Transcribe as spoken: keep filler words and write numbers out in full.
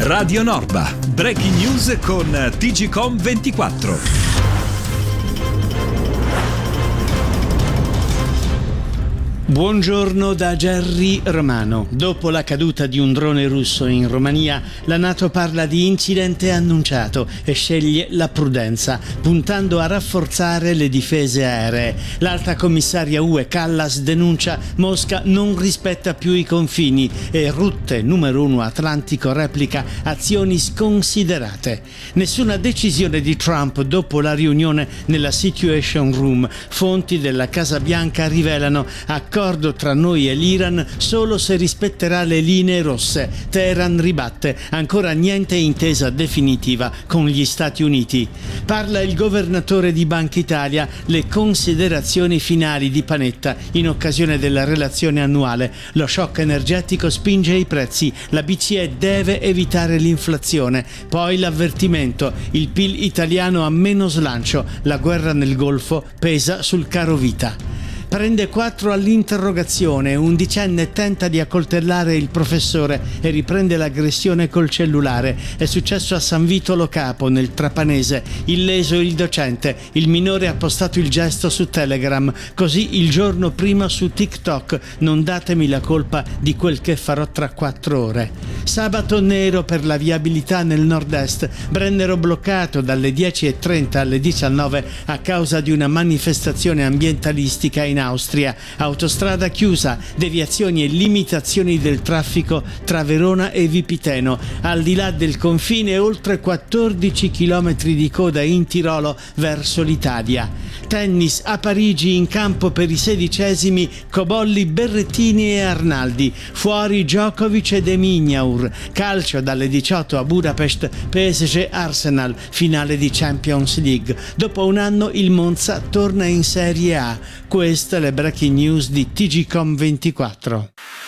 Radio Norba. Breaking news con T G Com ventiquattro. Buongiorno da Gerry Romano. Dopo la caduta di un drone russo in Romania, la NATO parla di incidente annunciato e sceglie la prudenza, puntando a rafforzare le difese aeree. L'alta commissaria U E Kallas denuncia Mosca non rispetta più i confini e Rutte, numero uno Atlantico, replica azioni sconsiderate. Nessuna decisione di Trump dopo la riunione nella Situation Room. Fonti della Casa Bianca rivelano accordi tra noi e l'Iran solo se rispetterà le linee rosse. Teheran ribatte, ancora niente intesa definitiva con gli Stati Uniti. Parla il governatore di Banca Italia, le considerazioni finali di Panetta in occasione della relazione annuale. Lo shock energetico spinge i prezzi, la B C E deve evitare l'inflazione. Poi l'avvertimento, il P I L italiano ha meno slancio, la guerra nel Golfo pesa sul caro vita. Prende quattro all'interrogazione, undicenne tenta di accoltellare il professore e riprende l'aggressione col cellulare. È successo a San Vito Lo Capo, nel Trapanese. Illeso il docente, il minore ha postato il gesto su Telegram, così il giorno prima su TikTok. Non datemi la colpa di quel che farò tra quattro ore. Sabato nero per la viabilità nel nord-est. Brennero bloccato dalle dieci e trenta alle diciannove a causa di una manifestazione ambientalistica in Austria. Autostrada chiusa, deviazioni e limitazioni del traffico tra Verona e Vipiteno. Al di là del confine, oltre quattordici chilometri di coda in Tirolo verso l'Italia. Tennis a Parigi, in campo per i sedicesimi Cobolli, Berrettini e Arnaldi. Fuori Djokovic e De Minaur. Calcio dalle diciotto a Budapest, P S G Arsenal, finale di Champions League. Dopo un anno il Monza torna in Serie A. Queste le breaking news di T G Com ventiquattro.